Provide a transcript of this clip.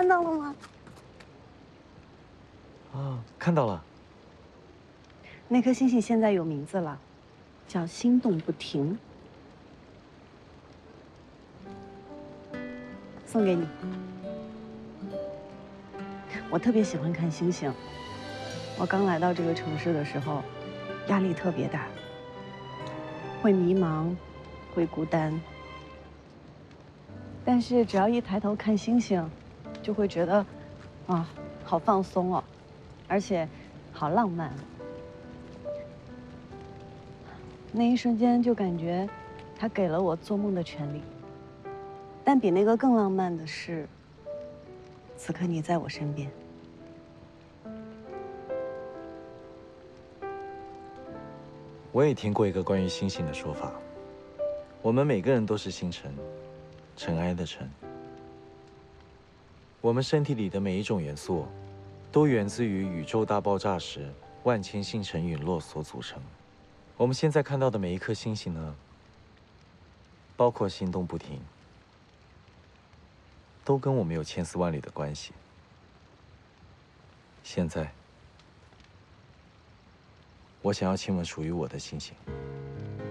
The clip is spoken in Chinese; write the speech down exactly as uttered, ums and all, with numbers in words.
看到了吗？ 啊，看到了。 那颗星星现在有名字了，叫心动不停。送给你。我特别喜欢看星星。我刚来到这个城市的时候，压力特别大，会迷茫，会孤单。但是只要一抬头看星星，就会觉得，啊，好放松哦，而且好浪漫。那一瞬间就感觉，它给了我做梦的权利。但比那个更浪漫的是，此刻你在我身边。 我也听过一个关于星星的说法，我们每个人都是星辰，尘埃的尘。我们身体里的每一种元素，都源自于宇宙大爆炸时万千星辰陨落所组成。我们现在看到的每一颗星星呢，包括心动不停，都跟我们有千丝万缕的关系。现在，我想要亲吻属于我的星星。